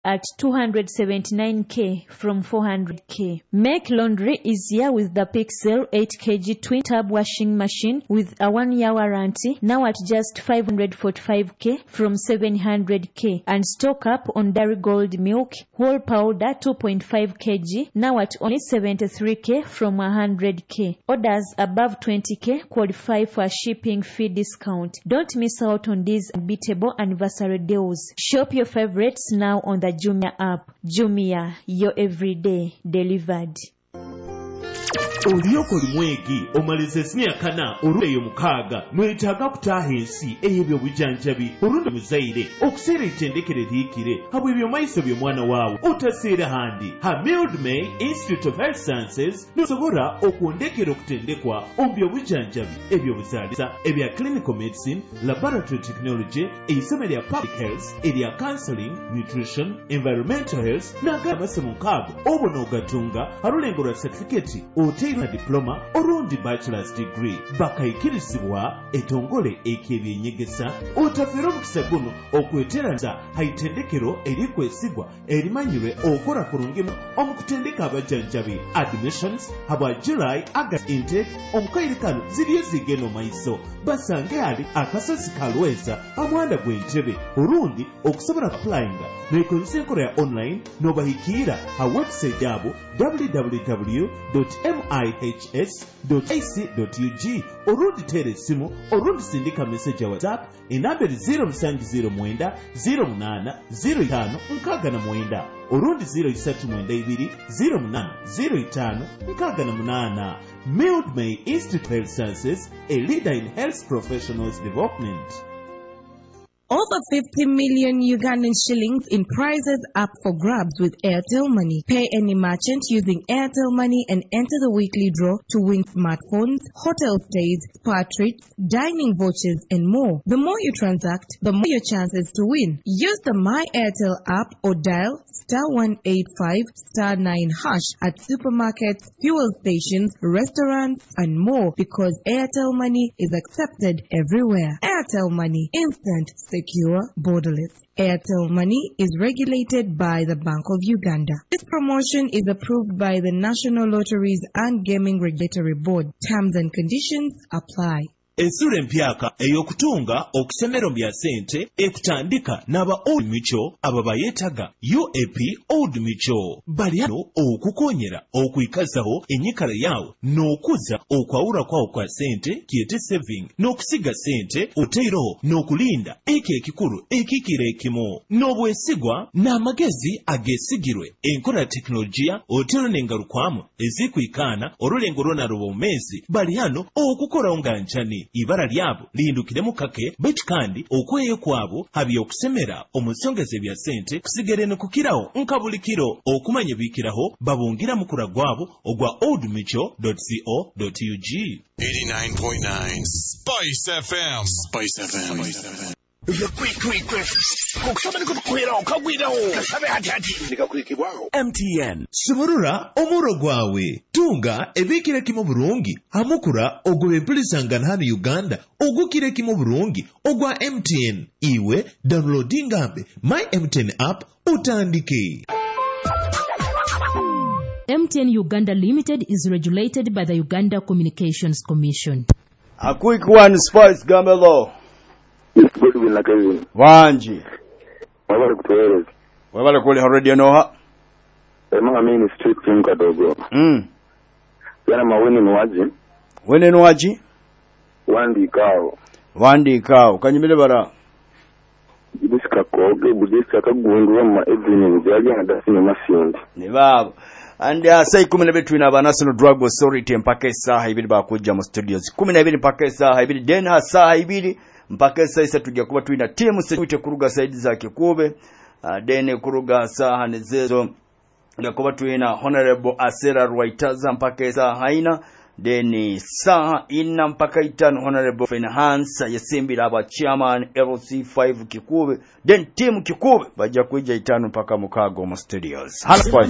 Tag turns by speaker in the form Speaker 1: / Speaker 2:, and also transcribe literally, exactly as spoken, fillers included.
Speaker 1: at two hundred seventy-nine thousand from four hundred thousand. Make laundry easier with the Pixel eight kilogram twin tub washing machine with a one year warranty, now at just five hundred forty-five thousand from seven hundred thousand. And stock up on Dairy Gold milk, whole powder two point five kilograms, now at only seventy-three thousand from one hundred thousand. Orders above twenty thousand qualify for a shipping fee discount. Don't miss out on these unbeatable anniversary deals. Shop your favorites now on the Jumia app. Jumia, your everyday delivered.
Speaker 2: Oliyoko limwegi omalize emyaka na oluleyo mukaaga mwetaaga kutaaha ensi ey'ebyo bujanjabi olundi muzaire okuseera ettendekero liikire habwe ebyo maiso by'omwana waawe otaseera handi ha Mildmay Institute of Health Sciences nosobola okwondekera okutendekwa ombyo bujanjabi ebyo buzaalisa ebya clinical medicine, laboratory technology, eisomo lya public health, erya counseling, nutrition, environmental health n'agala amasomo nkaago obona ogatunga alulengo lwa certificate ote na diploma orundi bachelor's degree bakayikirizibwa etongole ekebyenyegesa otafera omukisa guno okweteranza haitendekero erikwesigwa erimanyirwe okola kurungimu omukutendeka abajanjabi. Admissions habwa July August intake omukayirikano ziriyo zigeno maiso basange ali akasozi kalweza amwanda gw'entebe orundi okusobola applyinga nekozesa enkola ya online nobahikira ha website yabo w w w dot m i h s dot a c dot u g orundi tere esimu orundi sindika message ya WhatsApp enamberi zero seven zero nine zero munana zero five nkaaga na mwenda orundi zero three nine two zero munana zero five nkaaga na munana. Mildmay Institute of Health Sciences, a leader in health professionals development.
Speaker 3: Over fifty million Ugandan shillings in prizes up for grabs with Airtel Money. Pay any merchant using Airtel Money and enter the weekly draw to win smartphones, hotel stays, spa treats, dining vouchers, and more. The more you transact, the more your chances to win. Use the My Airtel app or dial star one eight five star nine hash at supermarkets, fuel stations, restaurants, and more because Airtel Money is accepted everywhere. Airtel Money, instant, secure, borderless. Airtel Money is regulated by the Bank of Uganda. This promotion is approved by the National Lotteries and Gaming Regulatory Board. Terms and conditions apply.
Speaker 2: Ensula empyaka ey'okutunga okusemero bya sente ekutandika n'aba Old Mutual aba bayetaga U A P Old Mutual bali ano okukonyera okuyikazaho enyikala yawo n'okuza okwawula kwawo kwa sente kiyete saving n'okusiga sente oteeroho n'okulinda eko ekikulu ekikira ekimu n'obwesigwa n'amagezi ageesigirwe enkola ya tekinologiya oteero n'engalukwamu ezikwikaana olulengo lwona lw'omumezi bali ano okukolawo nga njani ibara lyabo lihindukiremu kake betu kandi okweyo kwabo habi okusemera omusongeze bya sente kusigere no kukiraho nkabulikiro okumanya bikiraho babungira mukura gwabo ogwa old mutual dot co dot u g.
Speaker 4: eighty-nine point nine Spice F M. Spice F M.
Speaker 2: M T N Sumurura omuro gwawe tunga ebikire kimo burungi hamukura ogwe mpulisangana hano Uganda ogukire kimo burungi ogwa M T N iwe downloading app My M T N app utandike.
Speaker 1: M T N Uganda Limited is regulated by the Uganda Communications Commission.
Speaker 5: A quick one, Spice Gamelo.
Speaker 6: It's good with like a
Speaker 5: Wanji.
Speaker 6: Wabale kutuwele.
Speaker 5: Wabale kuli radio noha.
Speaker 6: Ema mimi street team kadogo.
Speaker 5: Mm.
Speaker 6: Yana maweni nwaji.
Speaker 5: Wene nwaji?
Speaker 6: Wandi kao.
Speaker 5: Wandi kao. Kanyimile bara.
Speaker 6: Jibisika koge, budisika kaguundu wama edwini ujaji na dasi ni masindi.
Speaker 5: Ni baba. And uh, say kumina between our National Drug Authority mpaka saa ibidi bakuja mu studios. Kumina ibidi mpaka saa ibidi dena saa ibidi mpaka saa isa tujja kuba tuina timu sekwite kuruga saidi za kikube uh, dene kuruga saa nezezo ngakuba tuina Honorable Asera Rwaitaza mpaka saa haina deni saa ina mpaka itano Honorable Finance yasimbira aba chairman L C five kikube den timu kikube bajja kuija itano mpaka mukago mu studios. Hana